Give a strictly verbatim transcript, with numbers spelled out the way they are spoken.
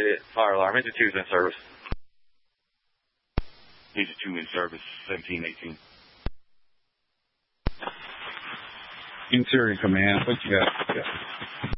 Elliott, fire alarm. Engine two's in service. Engine two in service, seventeen eighteen. Interior Command, what you got? Yeah.